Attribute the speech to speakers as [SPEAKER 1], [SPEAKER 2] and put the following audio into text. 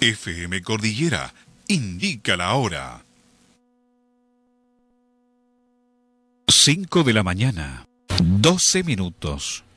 [SPEAKER 1] FM Cordillera indica la hora. 5 de la mañana, 12 minutos.